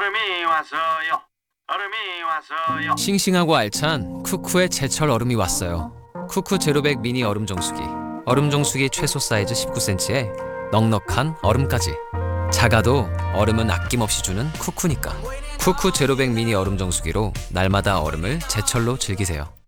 얼음이 왔어요. 얼음이 왔어요. 싱싱하고 알찬 쿠쿠의 제철 얼음이 왔어요. 쿠쿠 제로백 미니 얼음 정수기. 얼음 정수기 최소 사이즈 19cm에 넉넉한 얼음까지. 작아도 얼음은 아낌없이 주는 쿠쿠니까. 쿠쿠 제로백 미니 얼음 정수기로 날마다 얼음을 제철로 즐기세요.